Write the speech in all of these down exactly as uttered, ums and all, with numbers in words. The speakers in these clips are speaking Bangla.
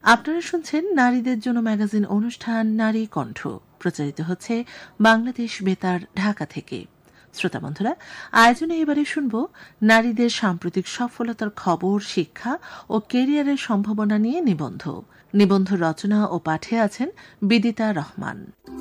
আপনারা শুনছেন নারীদের জন্য ম্যাগাজিন অনুষ্ঠান নারী কণ্ঠ, প্রচারিত হচ্ছে বাংলাদেশ বেতার ঢাকা থেকে। শ্রোতা বন্ধুরা, আয়োজনে এবারে শুনব নারীদের সাম্প্রতিক সফলতার খবর, শিক্ষা ও কেরিয়ারের সম্ভাবনা নিয়ে নিবন্ধ। নিবন্ধ রচনা ও পাঠে আছেন বিদিতা রহমান।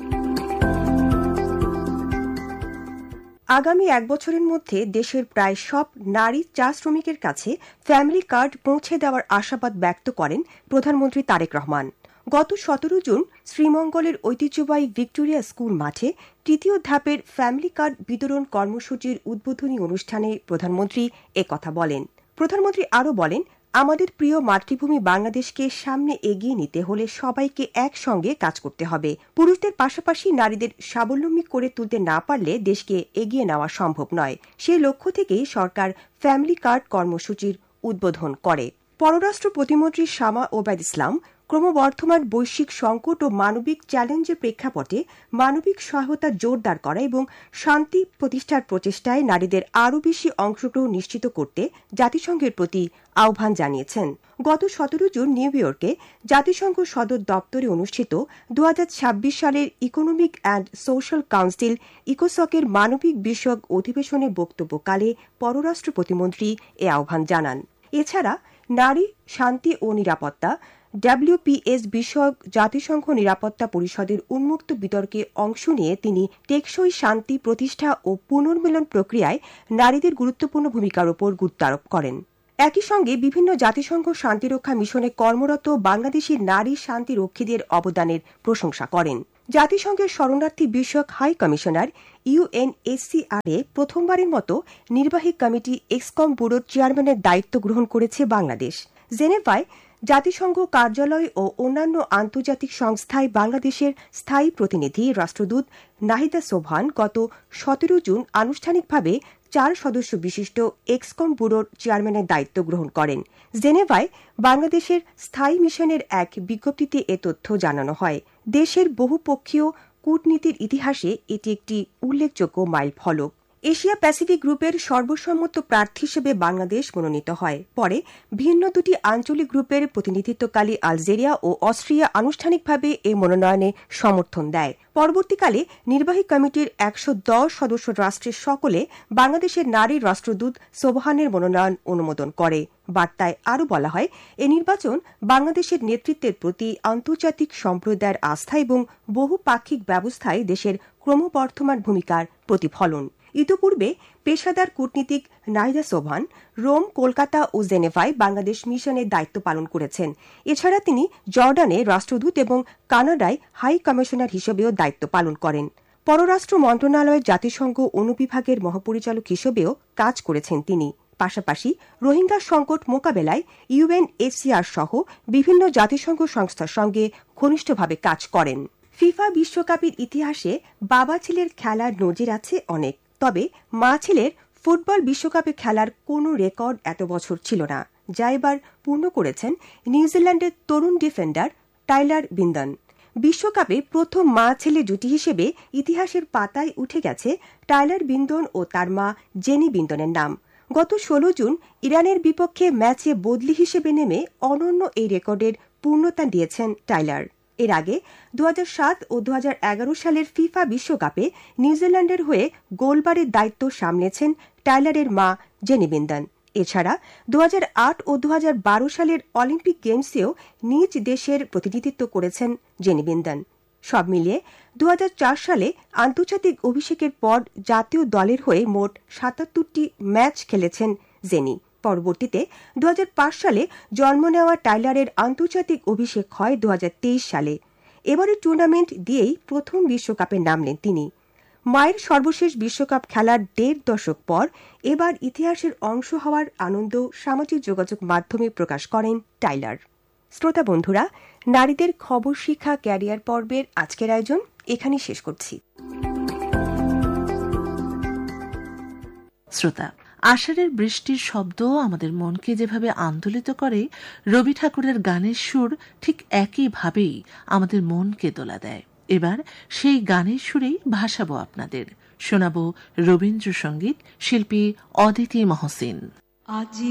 আগামী এক বছরের মধ্যে দেশের প্রায় সব নারী চা শ্রমিকের কাছে ফ্যামিলি কার্ড পৌঁছে দেওয়ার আশাবাদ ব্যক্ত করেন প্রধানমন্ত্রী তারেক রহমান। গত সতেরো জুন শ্রীমঙ্গলের ঐতিহ্যবাহী ভিক্টোরিয়া স্কুল মাঠে তৃতীয় ধাপের ফ্যামিলি কার্ড বিতরণ কর্মসূচির উদ্বোধনী অনুষ্ঠানে প্রধানমন্ত্রী একথা বলেন। প্রধানমন্ত্রী আরও বলেন, আমাদের প্রিয় মাতৃভূমি বাংলাদেশকে সামনে এগিয়ে নিতে হলে সবাইকে একসঙ্গে কাজ করতে হবে। পুরুষদের পাশাপাশি নারীদের স্বাবলম্বী করে তুলতে না পারলে দেশকে এগিয়ে নেওয়া সম্ভব নয়। সেই লক্ষ্য থেকেই সরকার ফ্যামিলি কার্ড কর্মসূচির উদ্বোধন করে। পররাষ্ট্র প্রতিমন্ত্রী শামা ওবায়দ ইসলাম ক্রমবর্ধমান বৈশ্বিক সংকট ও মানবিক চ্যালেঞ্জের প্রেক্ষাপটে মানবিক সহায়তা জোরদার করা এবং শান্তি প্রতিষ্ঠার প্রচেষ্টায় নারীদের আরও বেশি অংশগ্রহণ নিশ্চিত করতে জাতিসংঘের প্রতি আহ্বান জানিয়েছেন। গত সতেরো জুন নিউ ইয়র্কে জাতিসংঘ সদর দপ্তরে অনুষ্ঠিত দু হাজার ছাব্বিশ সালের ইকোনমিক অ্যান্ড সোশ্যাল কাউন্সিল ইকোসকের মানবিক বিষয়ক অধিবেশনে বক্তব্যকালে পররাষ্ট্র প্রতিমন্ত্রী এ আহ্বান জানান। এছাড়া নারী, শান্তি ও নিরাপত্তা ডব্লিউপিএস বিষয়ক জাতিসংঘ নিরাপত্তা পরিষদের উন্মুক্ত বিতর্কে অংশ নিয়ে তিনি টেকসই শান্তি প্রতিষ্ঠা ও পুনর্মিলন প্রক্রিয়ায় নারীদের গুরুত্বপূর্ণ ভূমিকার উপর গুরুত্ব আরোপ করেন। একই সঙ্গে বিভিন্ন জাতিসংঘ শান্তিরক্ষা মিশনে কর্মরত বাংলাদেশি নারী শান্তিরক্ষীদের অবদানের প্রশংসা করেন। জাতিসংঘের শরণার্থী বিষয়ক হাই কমিশনার ইউএনএইচসিআর এ প্রথমবারের মতো নির্বাহী কমিটি এক্সকম ব্যুরোর চেয়ারম্যানের দায়িত্ব গ্রহণ করেছে বাংলাদেশ। জেনেভায় জাতিসংঘ কার্যালয় ও অন্যান্য আন্তর্জাতিক সংস্থায় বাংলাদেশের স্থায়ী প্রতিনিধি রাষ্ট্রদূত নাহিদা সোবহান গত সতেরো জুন আনুষ্ঠানিকভাবে চার সদস্য বিশিষ্ট এক্সকম ব্যুরোর চেয়ারম্যানের দায়িত্ব গ্রহণ করেন। জেনেভায় বাংলাদেশের স্থায়ী মিশনের এক বিজ্ঞপ্তিতে এ তথ্য জানানো হয়। দেশের বহুপক্ষীয় কূটনীতির ইতিহাসে এটি একটি উল্লেখযোগ্য মাইল ফলক। এশিয়া প্যাসিফিক গ্রুপের সর্বসম্মত প্রার্থী হিসেবে বাংলাদেশ মনোনীত হয়। পরে ভিন্ন দুটি আঞ্চলিক গ্রুপের প্রতিনিধিত্বকারী আলজেরিয়া ও অস্ট্রিয়া আনুষ্ঠানিকভাবে এই মনোনয়নে সমর্থন দেয়। পরবর্তীকালে নির্বাহী কমিটির একশো দশ সদস্য রাষ্ট্রের সকলে বাংলাদেশের নারী রাষ্ট্রদূত সোবহানের মনোনয়ন অনুমোদন করে। বার্তায় আরও বলা হয়, এ নির্বাচন বাংলাদেশের নেতৃত্বের প্রতি আন্তর্জাতিক সম্প্রদায়ের আস্থা এবং বহুপাক্ষিক ব্যবস্থায় দেশের ক্রমবর্ধমান ভূমিকার প্রতিফলন। ইতিপূর্বে পেশাদার কূটনীতিক নাহিদা সোবহান রোম, কলকাতা ও জেনেভায় বাংলাদেশ মিশনের দায়িত্ব পালন করেছেন। এছাড়া তিনি জর্ডানে রাষ্ট্রদূত এবং কানাডায় হাই কমিশনার হিসেবেও দায়িত্ব পালন করেন। পররাষ্ট্র মন্ত্রণালয়ের জাতিসংঘ অনুবিভাগের মহাপরিচালক হিসেবেও কাজ করেছেন তিনি। পাশাপাশি রোহিঙ্গা সংকট মোকাবেলায় ইউএনএইচসিআর সহ বিভিন্ন জাতিসংঘ সংস্থার সঙ্গে ঘনিষ্ঠভাবে কাজ করেন। ফিফা বিশ্বকাপের ইতিহাসে বাবা ছেলের খেলার নজির আছে অনেক, তবে মা ছেলের ফুটবল বিশ্বকাপে খেলার কোনো রেকর্ড এত বছর ছিল না, যা এবার পূর্ণ করেছেন নিউজিল্যান্ডের তরুণ ডিফেন্ডার টাইলার বিন্দন। বিশ্বকাপে প্রথম মা ছেলে জুটি হিসেবে ইতিহাসের পাতায় উঠে গেছে টাইলার বিন্দন ও তার মা জেনি বিন্দনের নাম। গত ষোলো জুন ইরানের বিপক্ষে ম্যাচে বদলি হিসেবে নেমে অনন্য এই রেকর্ডের পূর্ণতা দিয়েছেন টাইলার। এর আগে দু হাজার সাত ও দু হাজার এগারো সালের ফিফা বিশ্বকাপে নিউজিল্যান্ডের হয়ে গোলবারের দায়িত্ব সামলেছেন টাইলারের মা জেনি বিন্দন। এছাড়া দু হাজার আট ও দু হাজার বারো সালের অলিম্পিক গেমসেও নিজ দেশের প্রতিনিধিত্ব করেছেন জেনি বিন্দন। সব মিলিয়ে দু হাজার চার সালে আন্তর্জাতিক অভিষেকের পর জাতীয় দলের হয়ে মোট সাতাত্তরটি ম্যাচ খেলেছেন জেনি। পরবর্তীতে দু হাজার পাঁচ সালে জন্ম নেওয়া টাইলারের আন্তর্জাতিক অভিষেক হয় দু হাজার তেইশ সালে। এবারের টুর্নামেন্ট দিয়েই প্রথম বিশ্বকাপে নামলেন তিনি। মায়ের সর্বশেষ বিশ্বকাপ খেলার দেড় দশক পর এবার ইতিহাসের অংশ হওয়ার আনন্দ সামাজিক যোগাযোগ মাধ্যমে প্রকাশ করেন টাইলার। শ্রোতা বন্ধুরা, নারীদের খবর, শিক্ষা, ক্যারিয়ার পর্বের আজকের আয়োজন এখানেই শেষ করছি। শ্রোতা, আষাঢ়ের বৃষ্টির শব্দ আমাদের মনকে যেভাবে আন্দোলিত করে, রবি ঠাকুরের গানের সুর ঠিক একইভাবেই আমাদের মনকে দোলা দেয়। এবার সেই গানের সুরেই ভাসাবো আপনাদের, শোনাবো রবীন্দ্রসঙ্গীত শিল্পী অদিতি মহসিন। আজি